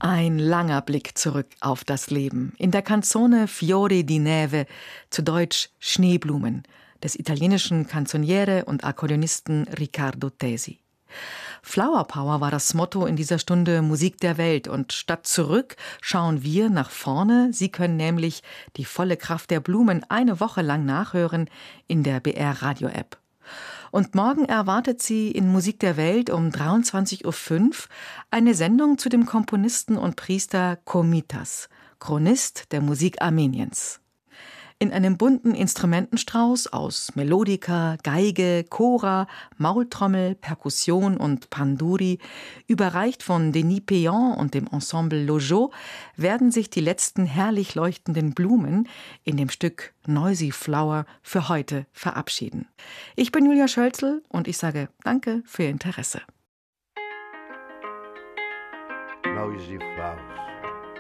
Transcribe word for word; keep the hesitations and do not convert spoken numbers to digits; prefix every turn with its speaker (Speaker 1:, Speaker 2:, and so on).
Speaker 1: Ein langer Blick zurück auf das Leben. In der Canzone Fiori di Neve, zu Deutsch Schneeblumen, des italienischen Canzoniere und Akkordeonisten Riccardo Tesi. Flower Power war das Motto in dieser Stunde Musik der Welt. Und statt zurück schauen wir nach vorne. Sie können nämlich die volle Kraft der Blumen eine Woche lang nachhören in der B R-Radio-App. Und morgen erwartet Sie in Musik der Welt um dreiundzwanzig Uhr fünf eine Sendung zu dem Komponisten und Priester Komitas, Chronist der Musik Armeniens. In einem bunten Instrumentenstrauß aus Melodika, Geige, Chora, Maultrommel, Perkussion und Panduri, überreicht von Denis Péan und dem Ensemble Lojo, werden sich die letzten herrlich leuchtenden Blumen in dem Stück Noisy Flower für heute verabschieden. Ich bin Julia Schölzel und ich sage Danke für Ihr Interesse.
Speaker 2: Noisy Flowers.